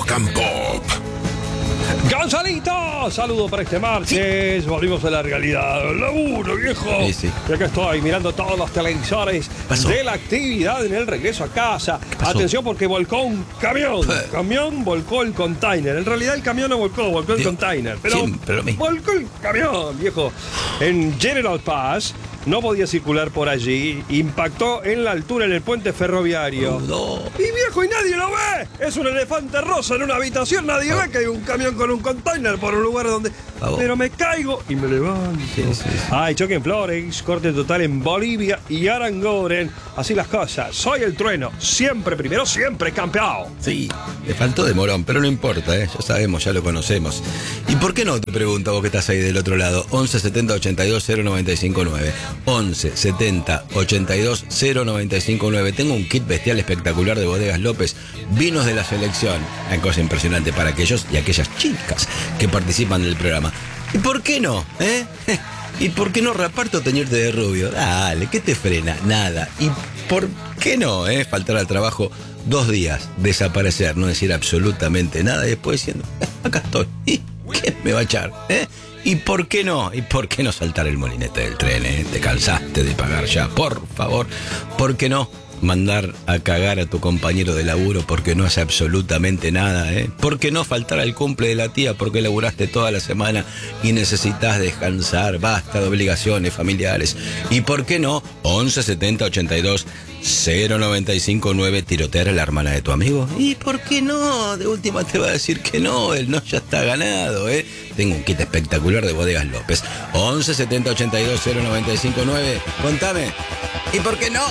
Rock and Pop. ¡Gonzalito! Saludo para este martes. Sí. Volvimos a la realidad. ¡Laburo, viejo! Sí. Y acá estoy mirando todos los televisores de la actividad en el regreso a casa. Atención porque volcó un camión. Camión volcó el container. En realidad el camión no volcó el container. Pero volcó el camión, viejo. En General Pass. No podía circular por allí. Impactó en la altura en el puente ferroviario. No. Y viejo, y nadie lo ve. Es un elefante rosa en una habitación. Nadie ve que hay un camión con un container por un lugar donde... Pero me caigo y me levanto. Sí. Hay choque en Flores, corte total en Bolivia y Arangoren. Así las cosas. Soy el trueno. Siempre primero, siempre campeón. Sí, le faltó de morón, pero no importa, ¿eh? Ya sabemos, ya lo conocemos. ¿Y por qué no? Te pregunto, vos que estás ahí del otro lado. 11 70 82 0959. 11 70 82 0959. Tengo un kit bestial espectacular de Bodegas López. Vinos de la selección. Una cosa impresionante para aquellos y aquellas chicas que participan del programa. ¿Y por qué no? ¿Y por qué no raparte o teñirte de rubio? Dale, ¿qué te frena? Nada. ¿Y por qué no? Faltar al trabajo 2 días, desaparecer, no decir absolutamente nada y después diciendo, acá estoy. ¿Y quién me va a echar? ¿Y por qué no? ¿Y por qué no saltar el molinete del tren? Te cansaste de pagar ya, por favor. ¿Por qué no mandar a cagar a tu compañero de laburo porque no hace absolutamente nada? ¿Por qué no faltar al cumple de la tía porque laburaste toda la semana y necesitas descansar? Basta de obligaciones familiares. ¿Y por qué no? 11 70 82 0959, tirotear a la hermana de tu amigo. ¿Y por qué no? De última te va a decir que no, el no ya está ganado, Tengo un kit espectacular de Bodegas López. 11 70 82 0959. Contame. ¿Y por qué no?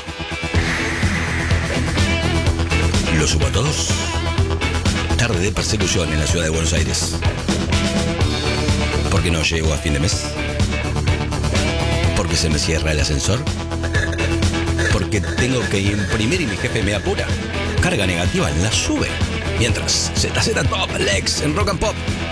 Lo subo a todos. Tarde de persecución en la ciudad de Buenos Aires. ¿Por qué no llego a fin de mes? ¿Porque se me cierra el ascensor? Porque tengo que imprimir y mi jefe me apura. Carga negativa en la sube. Mientras, ZZ Top Lex en Rock and Pop.